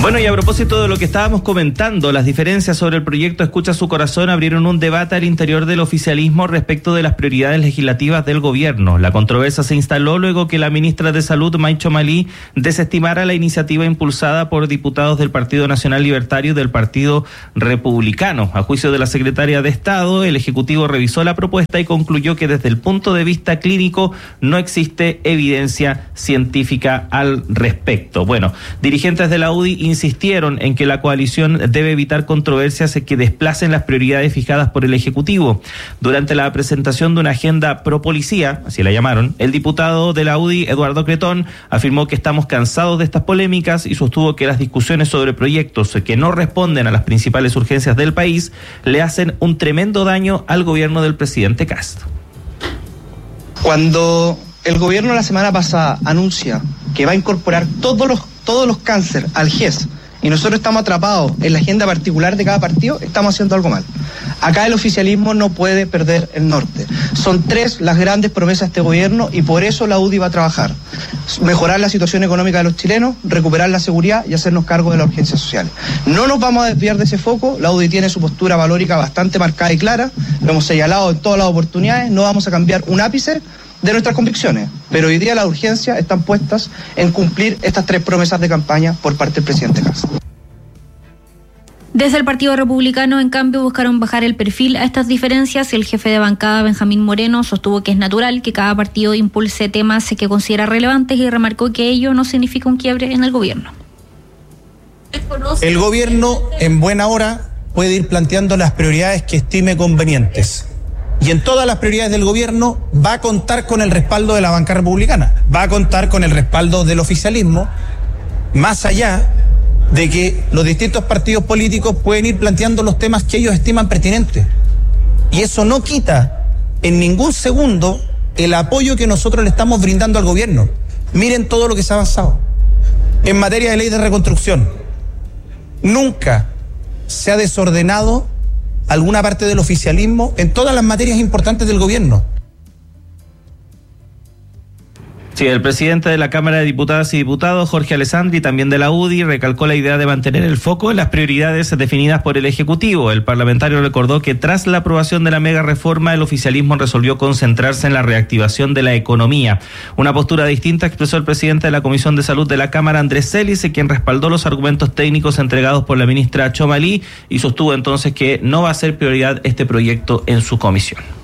Bueno, y a propósito de lo que estábamos comentando, las diferencias sobre el proyecto Escucha su Corazón abrieron un debate al interior del oficialismo respecto de las prioridades legislativas del gobierno. La controversia se instaló luego que la ministra de Salud, May Chomalí, desestimara la iniciativa impulsada por diputados del Partido Nacional Libertario y del Partido Republicano. A juicio de la secretaria de Estado, el Ejecutivo revisó la propuesta y concluyó que desde el punto de vista clínico no existe evidencia científica al respecto. Bueno, dirigentes de la UDI insistieron en que la coalición debe evitar controversias que desplacen las prioridades fijadas por el Ejecutivo. Durante la presentación de una agenda pro policía, así la llamaron, el diputado de la UDI, Eduardo Cretón, afirmó que estamos cansados de estas polémicas y sostuvo que las discusiones sobre proyectos que no responden a las principales urgencias del país le hacen un tremendo daño al gobierno del presidente Kast. Cuando el gobierno la semana pasada anuncia que va a incorporar todos los cánceres al GES y nosotros estamos atrapados en la agenda particular de cada partido, estamos haciendo algo mal. Acá el oficialismo no puede perder el norte. Son 3 las grandes promesas de este gobierno y por eso la UDI va a trabajar. Mejorar la situación económica de los chilenos, recuperar la seguridad y hacernos cargo de las urgencias sociales. No nos vamos a desviar de ese foco, la UDI tiene su postura valórica bastante marcada y clara, lo hemos señalado en todas las oportunidades, no vamos a cambiar un ápice de nuestras convicciones, pero hoy día las urgencias están puestas en cumplir estas 3 promesas de campaña por parte del presidente Kast. Desde el Partido Republicano, en cambio, buscaron bajar el perfil a estas diferencias. El jefe de bancada, Benjamín Moreno, sostuvo que es natural que cada partido impulse temas que considera relevantes y remarcó que ello no significa un quiebre en el gobierno. El gobierno, en buena hora, puede ir planteando las prioridades que estime convenientes. Y en todas las prioridades del gobierno va a contar con el respaldo de la banca republicana, va a contar con el respaldo del oficialismo, más allá de que los distintos partidos políticos pueden ir planteando los temas que ellos estiman pertinentes. Y eso no quita en ningún segundo el apoyo que nosotros le estamos brindando al gobierno. Miren todo lo que se ha avanzado. En materia de ley de reconstrucción, nunca se ha desordenado alguna parte del oficialismo en todas las materias importantes del gobierno. Sí, el presidente de la Cámara de Diputadas y Diputados, Jorge Alessandri, también de la UDI, recalcó la idea de mantener el foco en las prioridades definidas por el Ejecutivo. El parlamentario recordó que tras la aprobación de la mega reforma, el oficialismo resolvió concentrarse en la reactivación de la economía. Una postura distinta expresó el presidente de la Comisión de Salud de la Cámara, Andrés Celis, quien respaldó los argumentos técnicos entregados por la ministra Chomalí y sostuvo entonces que no va a ser prioridad este proyecto en su comisión.